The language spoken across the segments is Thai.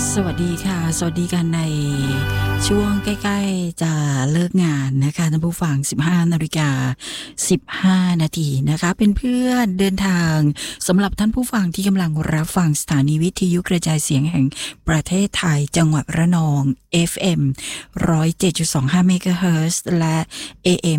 สวัสดีค่ะสวัสดีกันในช่วงใกล้ๆจะเลิกงานนะคะท่านผู้ฟัง 15:15 นาทีนะคะเป็นเพื่อนเดินทางสำหรับท่านผู้ฟังที่กำลังรับฟังสถานีวิทยุกระจายเสียงแห่งประเทศไทยจังหวัดระนอง FM 107.25 เมกะเฮิรตซ์และ AM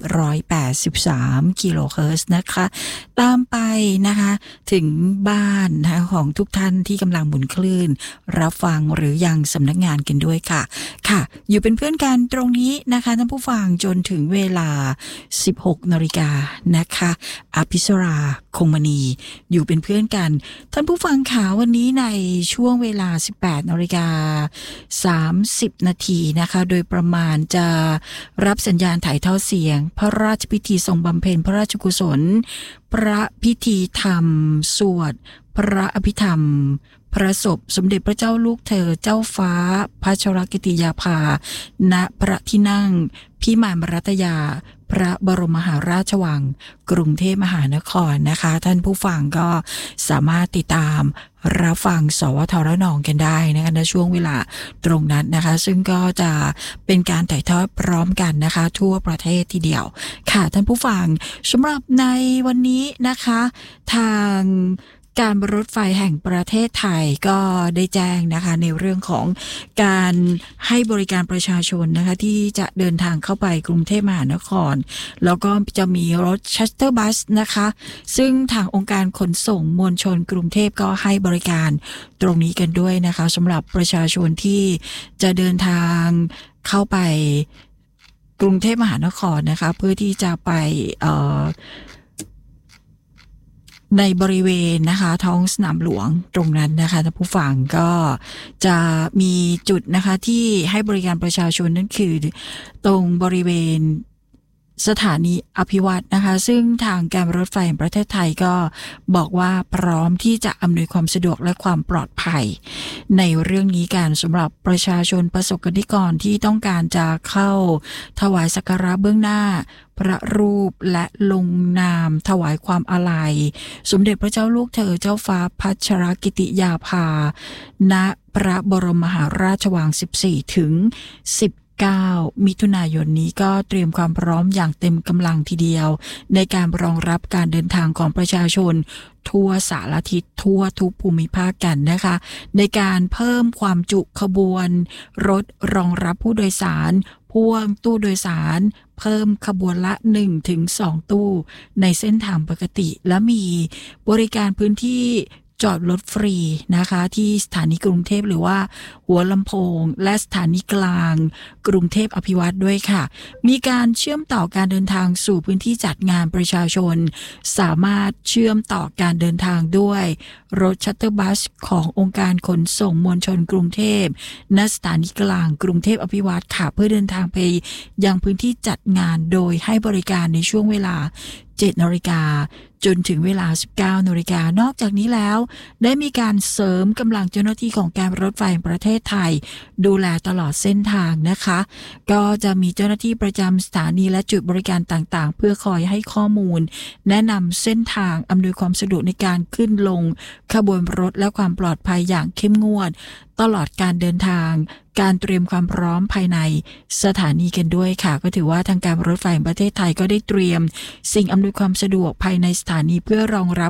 783 กิโลเฮิรตซ์นะคะตามไปนะคะถึงบ้านนะคะของทุกท่านที่กำลังหมุนคลื่นรับฟังหรือยังสำนักงานกันด้วยค่ะอยู่เป็นเพื่อนกันตรงนี้นะคะท่านผู้ฟังจนถึงเวลา 16 นาฬิกานะคะอภิสราคงมณีอยู่เป็นเพื่อนกันท่านผู้ฟังค่ะวันนี้ในช่วงเวลา 18 นาฬิกา 30 นาทีนะคะโดยประมาณจะรับสัญญาณถ่ายทอดเสียงพระราชพิธีทรงบำเพ็ญพระราชกุศลพระพิธีธรรมสวดพระอภิธรรมพระศพสมเด็จพระเจ้าลูกเธอเจ้าฟ้าพัชรกิติยาภาณพระที่นั่งพิมานมรัตยาพระบรมมหาราชวังกรุงเทพมหานครนะคะท่านผู้ฟังก็สามารถติดตามรับฟังสวทระนองกันได้นะคะในช่วงเวลาตรงนั้นนะคะซึ่งก็จะเป็นการถ่ายทอดพร้อมกันนะคะทั่วประเทศทีเดียวค่ะท่านผู้ฟังสำหรับในวันนี้นะคะทางการรถไฟแห่งประเทศไทยก็ได้แจ้งนะคะในเรื่องของการให้บริการประชาชนนะคะที่จะเดินทางเข้าไปกรุงเทพมหานครแล้วก็จะมีรถชัตเตอร์บัสนะคะซึ่งทางองค์การขนส่งมวลชนกรุงเทพก็ให้บริการตรงนี้กันด้วยนะคะสำหรับประชาชนที่จะเดินทางเข้าไปกรุงเทพมหานครนะคะเพื่อที่จะไปในบริเวณนะคะท้องสนามหลวงตรงนั้นนะคะท่านผู้ฟังก็จะมีจุดนะคะที่ให้บริการประชาชนนั่นคือตรงบริเวณสถานีอภิวัตรนะคะซึ่งทางการรถไฟแห่งประเทศไทยก็บอกว่าพร้อมที่จะอำนวยความสะดวกและความปลอดภัยในเรื่องนี้การสำหรับประชาชนประสบกนิกรที่ต้องการจะเข้าถวายสักการะเบื้องหน้าพระรูปและลงนามถวายความอาลัยสมเด็จพระเจ้าลูกเธอเจ้าฟ้าพัชรกิติยาภาณพระบรมมหาราชวัง 14 ถึง 19 มิถุนายนนี้ก็เตรียมความพร้อมอย่างเต็มกำลังทีเดียวในการรองรับการเดินทางของประชาชนทั่วสารทิศทั่วทุกภูมิภาคกันนะคะในการเพิ่มความจุขบวนรถรองรับผู้โดยสารพ่วงตู้โดยสารเพิ่มขบวนละ 1-2 ตู้ในเส้นทางปกติและมีบริการพื้นที่จอดรถฟรีนะคะที่สถานีกรุงเทพหรือว่าหัวลำโพงและสถานีกลางกรุงเทพอภิวัตรด้วยค่ะมีการเชื่อมต่อการเดินทางสู่พื้นที่จัดงานประชาชนสามารถเชื่อมต่อการเดินทางด้วยรถชัตเตอร์บัสขององค์การขนส่งมวลชนกรุงเทพณสถานีกลางกรุงเทพอภิวัตรค่ะเพื่อเดินทางไปยังพื้นที่จัดงานโดยให้บริการในช่วงเวลา 7 นาฬิกาจนถึงเวลา 19 นาฬิกานอกจากนี้แล้วได้มีการเสริมกำลังเจ้าหน้าที่ของการรถไฟแห่งประเทศไทยดูแลตลอดเส้นทางนะคะก็จะมีเจ้าหน้าที่ประจำสถานีและจุดบริการต่างๆเพื่อคอยให้ข้อมูลแนะนำเส้นทางอำนวยความสะดวกในการขึ้นลงขบวนรถและความปลอดภัยอย่างเข้มงวดตลอดการเดินทางการเตรียมความพร้อมภายในสถานีกันด้วยค่ะก็ถือว่าทางการรถไฟแห่งประเทศไทยก็ได้เตรียมสิ่งอำนวยความสะดวกภายในสถานีเพื่อรองรับ